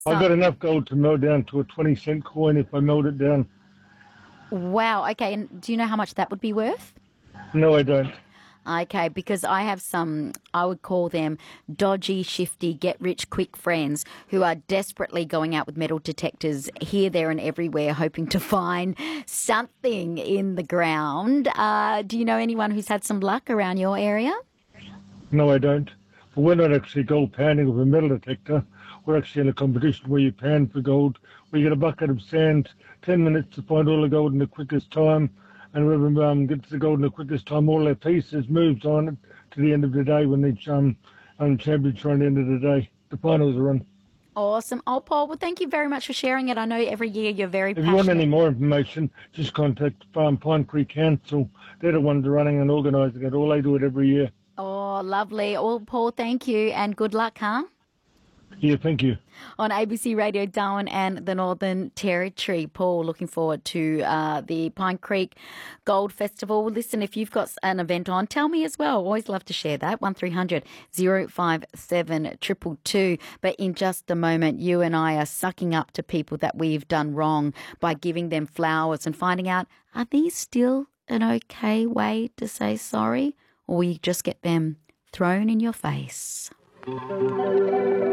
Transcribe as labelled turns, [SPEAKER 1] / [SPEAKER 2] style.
[SPEAKER 1] I
[SPEAKER 2] So,
[SPEAKER 1] got enough gold to melt down to a 20-cent coin if I melt it down.
[SPEAKER 2] wow. Okay. And do you know how much that would be worth?
[SPEAKER 1] No, I don't.
[SPEAKER 2] Okay, because I have some, I would call them dodgy, shifty, get rich quick friends who are desperately going out with metal detectors here, there, and everywhere, hoping to find something in the ground. Do you know anyone who's had some luck around your area?
[SPEAKER 1] No, I don't. But we're not actually gold panning with a metal detector. We're actually in a competition where you pan for gold. We get a bucket of sand, 10 minutes to find all the gold in the quickest time. And whoever gets the gold in the quickest time, all their pieces moves on it to the end of the day when each champion's run at the end of the day. The finals are on.
[SPEAKER 2] Awesome. Oh, Paul, well, thank you very much for sharing it. I know every year you're very
[SPEAKER 1] If you want any
[SPEAKER 2] passionate.
[SPEAKER 1] more information, just contact Pine Creek Council. They're the ones running and organising it. All they do it every year.
[SPEAKER 2] Oh, lovely. Well, Paul, thank you and good luck, huh?
[SPEAKER 1] Yeah, thank you.
[SPEAKER 2] On ABC Radio Darwin and the Northern Territory. Paul, looking forward to the Pine Creek Gold Festival. Listen, if you've got an event on, tell me as well. Always love to share that. 1300 057 222. But in just a moment, you and I are sucking up to people that we've done wrong by giving them flowers and finding out, are these still an okay way to say sorry? Or will you just get them thrown in your face?